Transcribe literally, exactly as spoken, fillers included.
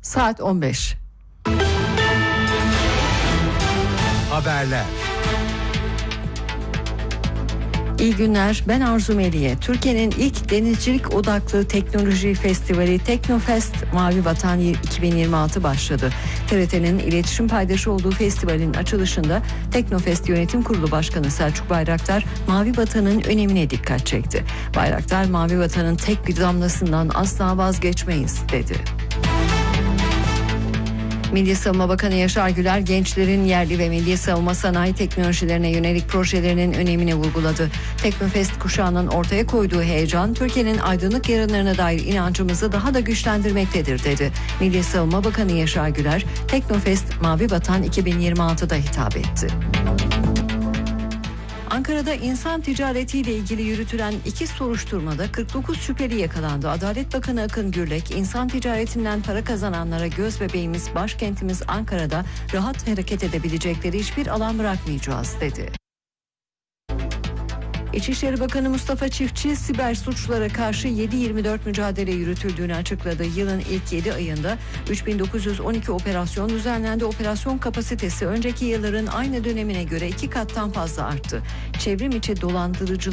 Saat on beş. Haberler. İyi günler, ben Arzu Meliye. Türkiye'nin ilk denizcilik odaklı teknoloji festivali Teknofest Mavi Vatan iki bin yirmi altı başladı. T R T'nin iletişim paydaşı olduğu festivalin açılışında Teknofest Yönetim Kurulu Başkanı Selçuk Bayraktar, Mavi Vatan'ın önemine dikkat çekti. Bayraktar, Mavi Vatan'ın tek bir damlasından asla vazgeçmeyiz dedi. Milli Savunma Bakanı Yaşar Güler, gençlerin yerli ve milli savunma sanayi teknolojilerine yönelik projelerinin önemini vurguladı. Teknofest kuşağının ortaya koyduğu heyecan, Türkiye'nin aydınlık yarınlarına dair inancımızı daha da güçlendirmektedir dedi. Milli Savunma Bakanı Yaşar Güler, Teknofest Mavi Vatan iki bin yirmi altıda hitap etti. Ankara'da insan ticaretiyle ilgili yürütülen iki soruşturmada kırk dokuz şüpheli yakalandı. Adalet Bakanı Akın Gürlek, insan ticaretinden para kazananlara göz bebeğimiz başkentimiz Ankara'da rahat hareket edebilecekleri hiçbir alan bırakmayacağız dedi. İçişleri Bakanı Mustafa Çiftçi, siber suçlara karşı yedi yirmi dört mücadele yürütüldüğünü açıkladı. Yılın ilk yedi ayında üç bin dokuz yüz on iki operasyon düzenlendi. Operasyon kapasitesi önceki yılların aynı dönemine göre iki kattan fazla arttı. Çevrim içi dolandırıcılık